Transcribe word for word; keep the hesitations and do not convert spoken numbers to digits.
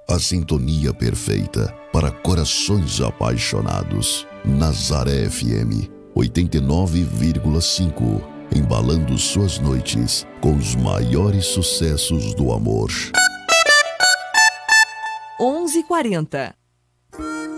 A sintonia perfeita para corações apaixonados. Nazaré F M oitenta e nove vírgula cinco, embalando suas noites com os maiores sucessos do amor. onze e quarenta.